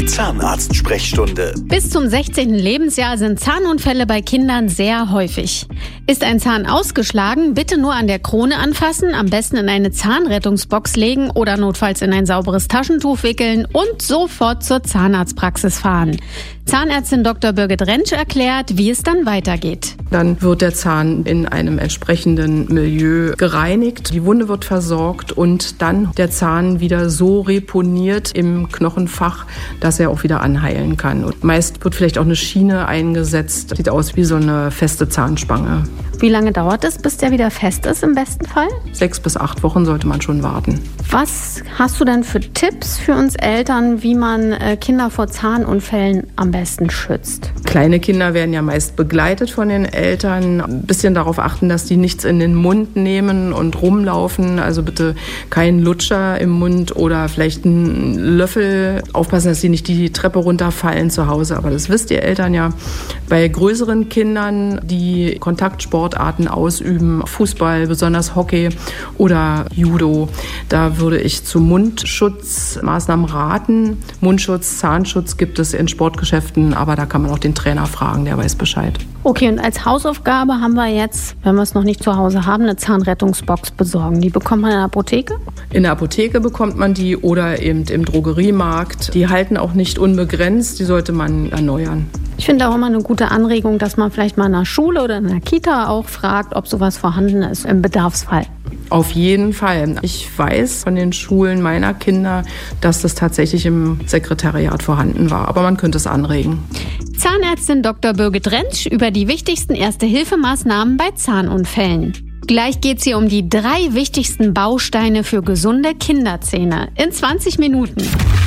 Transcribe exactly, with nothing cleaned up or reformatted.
Zahnarztsprechstunde. Bis zum sechzehnten Lebensjahr sind Zahnunfälle bei Kindern sehr häufig. Ist ein Zahn ausgeschlagen, bitte nur an der Krone anfassen, am besten in eine Zahnrettungsbox legen oder notfalls in ein sauberes Taschentuch wickeln und sofort zur Zahnarztpraxis fahren. Zahnärztin Doktor Birgit Rentsch erklärt, wie es dann weitergeht. Dann wird der Zahn in einem entsprechenden Milieu gereinigt, die Wunde wird versorgt und dann der Zahn wieder so reponiert im Knochenfach, dass er auch wieder anheilen kann. Und meist wird vielleicht auch eine Schiene eingesetzt, sieht aus wie so eine feste Zahnspange. Wie lange dauert es, bis der wieder fest ist im besten Fall? Sechs bis acht Wochen sollte man schon warten. Was hast du denn für Tipps für uns Eltern, wie man Kinder vor Zahnunfällen am besten schützt? Kleine Kinder werden ja meist begleitet von den Eltern. Ein bisschen darauf achten, dass die nichts in den Mund nehmen und rumlaufen. Also bitte keinen Lutscher im Mund oder vielleicht einen Löffel. Aufpassen, dass sie nicht die Treppe runterfallen zu Hause. Aber das wisst ihr Eltern ja. Bei größeren Kindern, die Kontaktsportarten ausüben, Fußball, besonders Hockey oder Judo, da würde ich zu Mundschutzmaßnahmen raten. Mundschutz, Zahnschutz gibt es in Sportgeschäften, aber da kann man auch den Trainer fragen, der weiß Bescheid. Okay, und als Hausaufgabe haben wir jetzt, wenn wir es noch nicht zu Hause haben, eine Zahnrettungsbox besorgen. Die bekommt man in der Apotheke? In der Apotheke bekommt man die oder eben im Drogeriemarkt. Die halten auch nicht unbegrenzt, die sollte man erneuern. Ich finde auch immer eine gute Anregung, dass man vielleicht mal in der Schule oder in der Kita auch fragt, ob sowas vorhanden ist im Bedarfsfall. Auf jeden Fall. Ich weiß von den Schulen meiner Kinder, dass das tatsächlich im Sekretariat vorhanden war. Aber man könnte es anregen. Zahnärztin Doktor Birgit Rentsch über die wichtigsten Erste-Hilfe-Maßnahmen bei Zahnunfällen. Gleich geht's hier um die drei wichtigsten Bausteine für gesunde Kinderzähne in zwanzig Minuten.